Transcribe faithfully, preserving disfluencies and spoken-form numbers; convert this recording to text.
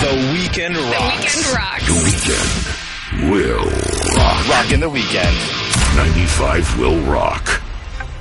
The weekend rocks. The weekend rocks. The weekend will rock. Rock in the weekend. ninety-five will rock.